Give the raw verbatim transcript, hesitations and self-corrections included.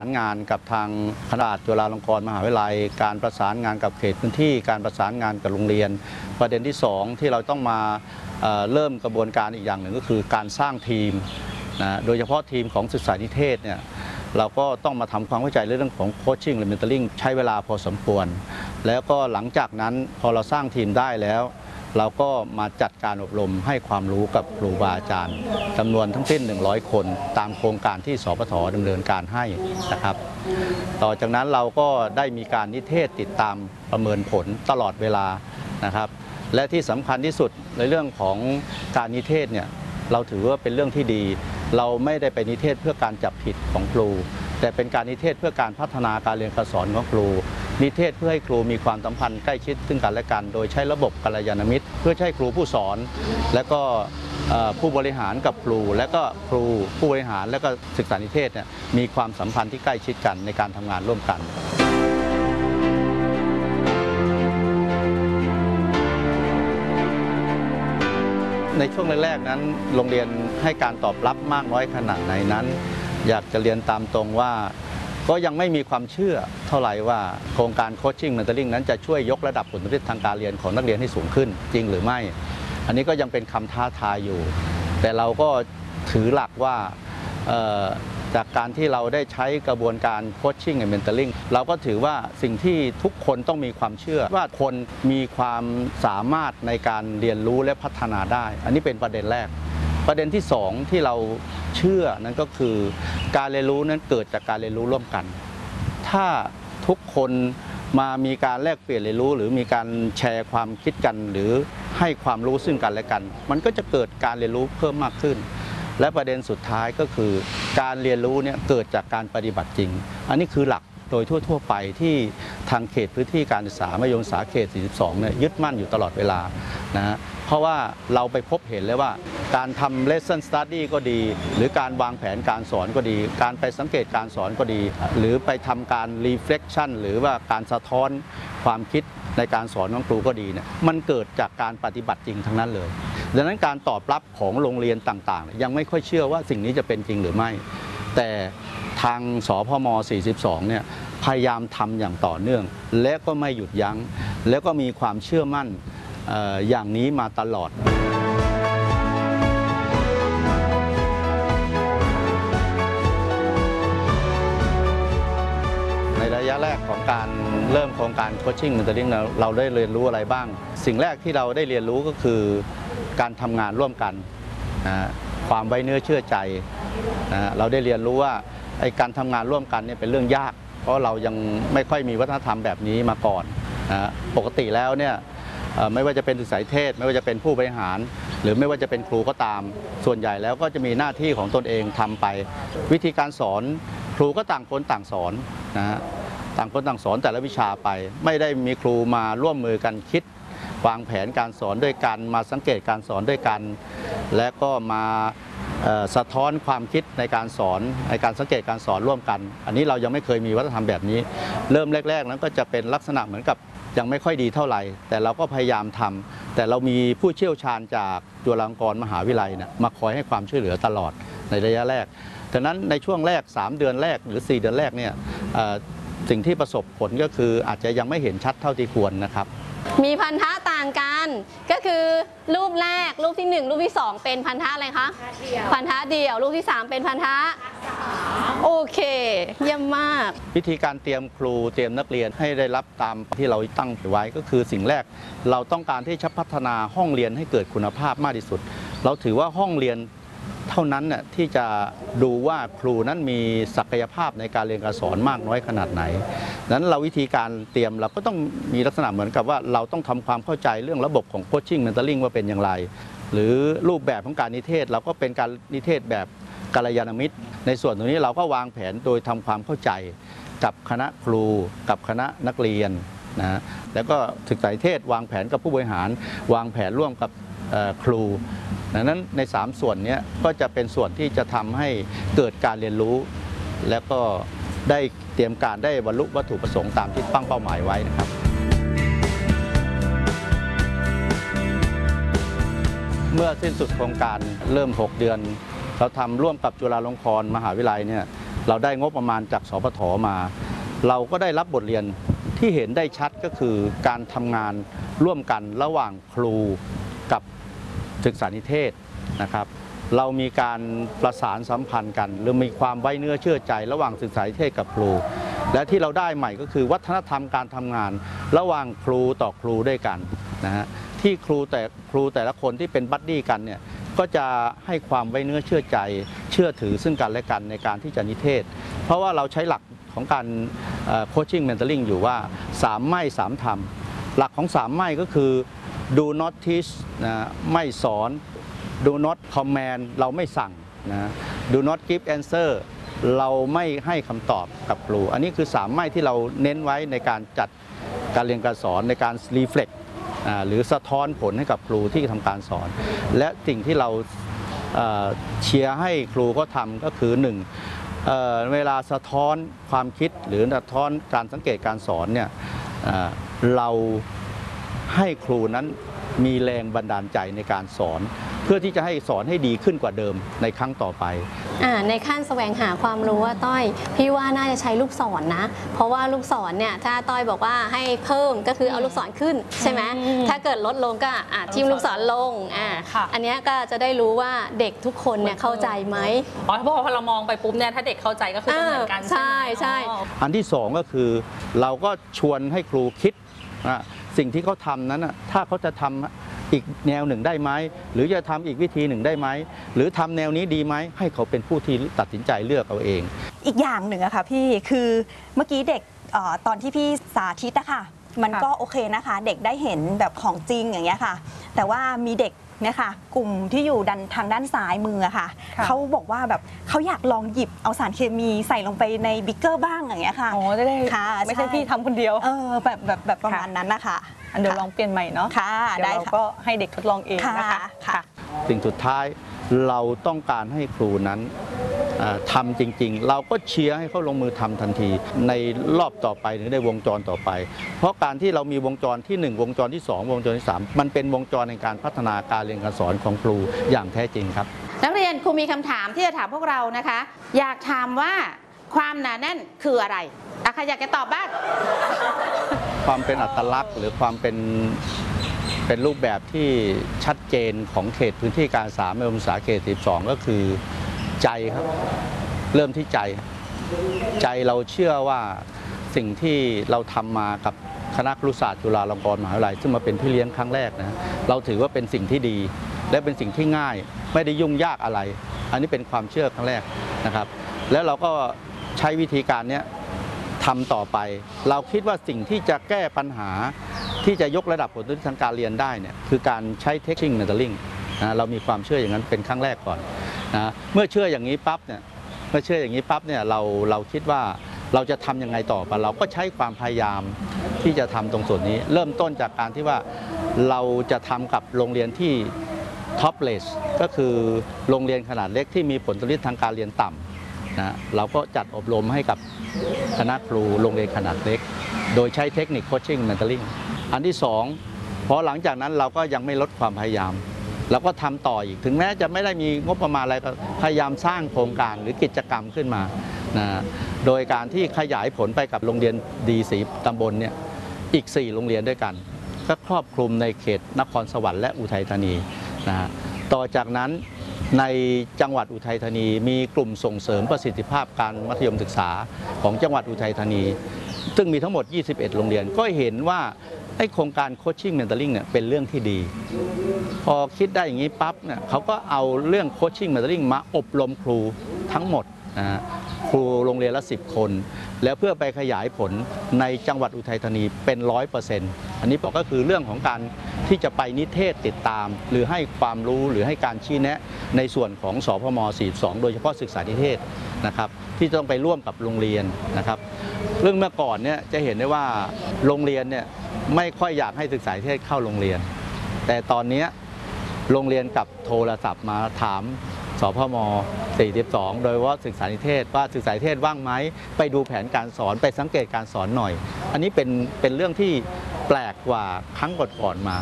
งานกับทางคณะจุฬาลงกรณ์มหาวิทยาลัยการประสานงานกับเขตพื้นที่การประสานงานกับโรงเรียนประเด็นที่สองที่เราต้องมาเอ่อเริ่มกระบวนการอีกอย่างหนึ่งก็คือการสร้างทีมนะโดยเฉพาะทีมของศึกษานิเทศเนี่ยเราก็ต้องมาทำความเข้าใจเรื่องของโคชชิ่งหรือเมนทอร์ลิงใช้เวลาพอสมควรแล้วก็หลังจากนั้นพอเราสร้างทีมได้แล้วเราก็มาจัดการอบรมให้ความรู้กับครูบาอาจารย์จำนวนทั้งสิ้นหนึ่งร้อยคนตามโครงการที่สปท.ดำเนินการให้นะครับต่อจากนั้นเราก็ได้มีการนิเทศติดตามประเมินผลตลอดเวลานะครับและที่สำคัญที่สุดในเรื่องของการนิเทศเนี่ยเราถือว่าเป็นเรื่องที่ดีเราไม่ได้ไปนิเทศเพื่อการจับผิดของครูแต่เป็นการนิเทศเพื่อการพัฒนาการเรียนการสอนของครูนิเทศเพื่อให้ครูมีความสัมพันธ์ใกล้ชิดซึ่งกันและกันโดยใช้ระบบกัลยาณมิตรเพื่อให้ครูผู้สอนและก็ผู้บริหารกับครูและก็ครูผู้บริหารและก็ศึกษานิเทศเนี่ยมีความสัมพันธ์ที่ใกล้ชิดกันในการทำงานร่วมกันในช่วงแรกๆนั้นโรงเรียนให้การตอบรับมากน้อยขนาดไหนนั้นอยากจะเรียนตามตรงว่าก็ยังไม่มีความเชื่อเท่าไหร่ว่าโครงการโคชชิ่งเมนทอร์ลิงนั้นจะช่วยยกระดับผลผลิตทางการเรียนของนักเรียนให้สูงขึ้นจริงหรือไม่อันนี้ก็ยังเป็นคำท้าทายอยู่แต่เราก็ถือหลักว่าจากการที่เราได้ใช้กระบวนการโคชชิ่งและเมนทอร์ลิงเราก็ถือว่าสิ่งที่ทุกคนต้องมีความเชื่อว่าคนมีความสามารถในการเรียนรู้และพัฒนาได้อันนี้เป็นประเด็นแรกประเด็นที่สองที่เราเชื่อนั้นก็คือการเรียนรู้นั้นเกิดจากการเรียนรู้ร่วมกันถ้าทุกคนมามีการแลกเปลี่ยนเรียนรู้หรือมีการแชร์ความคิดกันหรือให้ความรู้ซึ่งกันและกันมันก็จะเกิดการเรียนรู้เพิ่มมากขึ้นและประเด็นสุดท้ายก็คือการเรียนรู้เนี่ยเกิดจากการปฏิบัติจริงอันนี้คือหลักโดยทั่วๆไปที่ทางเขตพื้นที่การศึกษามัธยมศึกษาเขตสี่สิบสองเนี่ยยึดมั่นอยู่ตลอดเวลานะเพราะว่าเราไปพบเห็นเลยว่าการทำ lesson study ก็ดีหรือการวางแผนการสอนก็ดีการไปสังเกตการสอนก็ดีหรือไปทำการ reflection หรือว่าการสะท้อนความคิดในการสอนของครูก็ดีเนี่ยมันเกิดจากการปฏิบัติจริงทั้งนั้นเลยดังนั้นการตอบรับของโรงเรียนต่างๆยังไม่ค่อยเชื่อว่าสิ่งนี้จะเป็นจริงหรือไม่แต่ทางสพมสี่สิบสองเนี่ยพยายามทำอย่างต่อเนื่องและก็ไม่หยุดยั้งแล้วก็มีความเชื่อมั่น อ, อย่างนี้มาตลอดในระยะแรกของการเริ่มโครงการโคชชิ่งเมนทอร์ลิงเราได้เรียนรู้อะไรบ้างสิ่งแรกที่เราได้เรียนรู้ก็คือการทำงานร่วมกันนะความไว้เนื้อเชื่อใจนะเราได้เรียนรู้ว่าไอ้การทำงานร่วมกันเนี่ยเป็นเรื่องยากเพราะเรายังไม่ค่อยมีวัฒนธรรมแบบนี้มาก่อนนะปกติแล้วเนี่ยไม่ว่าจะเป็นศึกษานิเทศไม่ว่าจะเป็นผู้บริหารหรือไม่ว่าจะเป็นครูก็ตามส่วนใหญ่แล้วก็จะมีหน้าที่ของตนเองทำไปวิธีการสอนครูก็ต่างคนต่างสอนนะต่างคนต่างสอนแต่ละวิชาไปไม่ได้มีครูมาร่วมมือกันคิดวางแผนการสอนด้วยกันมาสังเกตการสอนด้วยกันและก็มาสะท้อนความคิดในการสอนในการสังเกตการสอนร่วมกันอันนี้เรายังไม่เคยมีวัฒนธรรมแบบนี้เริ่มแรกๆนั้นก็จะเป็นลักษณะเหมือนกับยังไม่ค่อยดีเท่าไหร่แต่เราก็พยายามทำแต่เรามีผู้เชี่ยวชาญจากจุฬาลงกรณ์มหาวิทยาลัยนะมาคอยให้ความช่วยเหลือตลอดในระยะแรกดังนั้นในช่วงแรกสามเดือนแรกหรือสี่เดือนแรกเนี่ยสิ่งที่ประสบผลก็คืออาจจะยังไม่เห็นชัดเท่าที่ควรนะครับมีพันธะต่างกันก็คือรูปแรกรูปที่หนึ่งรูปที่สองเป็นพันธะอะไรคะพันธะเดี่ยวรูปที่สามเป็นพันธะโอเคเยี่ยมมากวิธีการเตรียมครูเตรียมนักเรียนให้ได้รับตามที่เราตั้งไว้ก็คือสิ่งแรกเราต้องการที่จะพัฒนาห้องเรียนให้เกิดคุณภาพมากที่สุดเราถือว่าห้องเรียนเท่านั้นน่ะที่จะดูว่าครูนั้นมีศักยภาพในการเรียนการสอนมากน้อยขนาดไหนนั้นเราวิธีการเตรียมเราก็ต้องมีลักษณะเหมือนกับว่าเราต้องทำความเข้าใจเรื่องระบบของโคชชิ่งเมนทอร์ลิงว่าเป็นอย่างไรหรือรูปแบบของการนิเทศเราก็เป็นการนิเทศแบบกัลยาณมิตรในส่วนตรงนี้เราก็วางแผนโดยทำความเข้าใจกับคณะครูกับคณะนักเรียนนะแล้วก็ศึกษานิเทศวางแผนกับผู้บริหารวางแผนร่วมกับครูดังนั้นในสามส่วนนี้ก็จะเป็นส่วนที่จะทำให้เกิดการเรียนรู้และก็ได้เตรียมการได้บรรลุวัตถุประสงค์ตามที่ตั้งเป้าหมายไว้นะครับเมื่อสิ้นสุดโครงการเริ่มหกเดือนเราทำร่วมกับจุฬาลงกรณ์มหาวิทยาลัยเนี่ยเราได้งบประมาณจากสปทมา เราก็ได้รับบทเรียนที่เห็นได้ชัดก็คือการทำงานร่วมกันระหว่างครูกับศึกษานิเทศนะครับเรามีการประสานสัมพันธ์กันหรือมีความไว้เนื้อเชื่อใจระหว่างศึกษานิเทศกับครูและที่เราได้ใหม่ก็คือวัฒนธรรมการทำงานระหว่างครูต่อครูด้วยกันนะฮะที่ครูแต่ครูแต่ละคนที่เป็นบัดดี้กันเนี่ยก็จะให้ความไว้เนื้อเชื่อใจเชื่อถือซึ่งกันและกันในการที่จะนิเทศเพราะว่าเราใช้หลักของการโคชชิ่งเมนทอริงอยู่ว่าสามไม่สามทำหลักของสามไม่ก็คือ do not teach นะไม่สอน do not command เราไม่สั่งนะ do not give answer เราไม่ให้คำตอบกับครูอันนี้คือสามไม่ที่เราเน้นไว้ในการจัดการเรียนการสอนในการ reflect หรือสะท้อนผลให้กับครูที่ทำการสอนและสิ่งที่เราเชียร์ให้ครูเขาทำก็คือหนึ่งเอ่อเวลาสะท้อนความคิดหรือสะท้อนการสังเกตการสอนเนี่ยเอ่อเราให้ครูนั้นมีแรงบันดาลใจในการสอนเพื่อที่จะให้สอนให้ดีขึ้นกว่าเดิมในครั้งต่อไปอ่าในขั้นแสวงหาความรู้ว่าต้อยพี่ว่าน่าจะใช้ลูกศรนะเพราะว่าลูกศรเนี่ยถ้าต้อยบอกว่าให้เพิ่มก็คือเอาลูกศรขึ้นใช่ไหมถ้าเกิดลดลงก็อ่าทิ่มลูกศรลงอ่าอันนี้ก็จะได้รู้ว่าเด็กทุกคนเนี่ยเข้าใจไหมอ๋อเพราะพอเรามองไปปุ๊บเนี่ยถ้าเด็กเข้าใจก็คือจะเหมือนกันใช่ใช่อันที่สองก็คือเราก็ชวนให้ครูคิดสิ่งที่เขาทำนั้นถ้าเขาจะทำอีกแนวหนึ่งได้ไหมหรือจะทำอีกวิธีหนึ่งได้ไหมหรือทำแนวนี้ดีไหมให้เขาเป็นผู้ที่ตัดสินใจเลือกเอาเองอีกอย่างหนึ่งอะค่ะพี่คือเมื่อกี้เด็กออตอนที่พี่สาธิตอะค่ะมันก็โอเคนะคะเด็กได้เห็นแบบของจริงอย่างเงี้ยค่ะแต่ว่ามีเด็กเนี่ยค่ะกลุ่มที่อยู่ดันทางด้านซ้ายมืออะค่ะเขาบอกว่าแบบเขาอยากลองหยิบเอาสารเคมีใส่ลงไปในบิ๊กเกอร์บ้างอย่างเงี้ยค่ะอ๋อจะได้ไม่ใช่พี่ทำคนเดียวเออแบบแบบแบบประมาณนั้นนะคะเดี๋ยวลองเปลี่ยนใหม่เนาะค่ะได้ค่ะก็ให้เด็กทดลองเองนะคะค่ะสิ่งสุดท้ายเราต้องการให้ครูนั้นทำจริงๆเราก็เชียร์ให้เขาลงมือทำทันทีในรอบต่อไปหรือในวงจรต่อไปเพราะการที่เรามีวงจรที่หนึ่งวงจรที่สองวงจรที่สามมันเป็นวงจรในการพัฒนาการเรียนการสอนของครูอย่างแท้จริงครับนักเรียนครูมีคำถามที่จะถามพวกเรานะคะอยากถามว่าความหนาแน่นคืออะไรอะใครอยากจะตอบบ้างความเป็นอัตลักษณ์หรือความเป็นเป็นรูปแบบที่ชัดเจนของเขตพื้นที่การศึกษามัธยมศึกษาเขตสิบสองก็คือใจครับเริ่มที่ใจใจเราเชื่อว่าสิ่งที่เราทำมากับคณะครุศาสตร์จุฬาลงกรณ์มหาวิทยาลัยซึ่งมาเป็นพี่เลี้ยงครั้งแรกนะเราถือว่าเป็นสิ่งที่ดีและเป็นสิ่งที่ง่ายไม่ได้ยุ่งยากอะไรอันนี้เป็นความเชื่อครั้งแรกนะครับแล้วเราก็ใช้วิธีการนี้ทำต่อไปเราคิดว่าสิ่งที่จะแก้ปัญหาที่จะยกระดับผลทางการเรียนได้เนี่ยคือการใช้เทคนิคเมนทอริงนะเรามีความเชื่ออย่างนั้นเป็นครั้งแรกก่อนนะเมื่อเชื่ออย่างนี้ปั๊บเนี่ยเมื่อเชื่ออย่างนี้ปั๊บเนี่ยเราเราคิดว่าเราจะทำยังไงต่อไปเราก็ใช้ความพยายามที่จะทำตรงส่วนนี้เริ่มต้นจากการที่ว่าเราจะทำกับโรงเรียนที่ท็อปเลสก็คือโรงเรียนขนาดเล็กที่มีผลผลิตทางการเรียนต่ำนะเราก็จัดอบรมให้กับคณะครูโรงเรียนขนาดเล็กโดยใช้เทคนิคโคชชิ่งเมนทอริงอันที่สองพอหลังจากนั้นเราก็ยังไม่ลดความพยายามเราก็ทำต่ออีกถึงแม้จะไม่ได้มีงบประมาณอะไรก็พยายามสร้างโครงการหรือกิจกรรมขึ้นมานะโดยการที่ขยายผลไปกับโรงเรียนดีสีตำบลเนี่ยอีกสี่โรงเรียนด้วยกันก็ครอบคลุมในเขตนครสวรรค์และอุทัยธานีนะต่อจากนั้นในจังหวัดอุทัยธานีมีกลุ่มส่งเสริมประสิทธิภาพการมัธยมศึกษาของจังหวัดอุทัยธานีซึ่งมีทั้งหมดยี่สิบเอ็ดโรงเรียนก็เห็นว่าไอ้โครงการโคชชิ่งเมนทอริงเนี่ยเป็นเรื่องที่ดีพอคิดได้อย่างนี้ปั๊บเนี่ยเขาก็เอาเรื่องโคชชิ่งเมนทอริงมาอบรมครูทั้งหมดนะครูโรงเรียนละสิบคนแล้วเพื่อไปขยายผลในจังหวัดอุทัยธานีเป็นร้อยเปอร์เซ็นต์อันนี้ก็คือเรื่องของการที่จะไปนิเทศติดตามหรือให้ความรู้หรือให้การชี้แนะในส่วนของสพมสี่สิบสองโดยเฉพาะศึกษานิเทศนะครับที่ต้องไปร่วมกับโรงเรียนนะครับเรื่องเมื่อก่อนเนี่ยจะเห็นได้ว่าโรงเรียนเนี่ยไม่ค่อยอยากให้ศึกษานิเทศเข้าโรงเรียนแต่ตอนนี้โรงเรียนกับโทรศัพท์มาถามสพมสี่สิบสองโดยว่าศึกษานิเทศว่าศึกษานิเทศว่างไหมไปดูแผนการสอนไปสังเกตการสอนหน่อยอันนี้เป็นเป็นเรื่องที่แปลกกว่าครั้งก่อนๆมา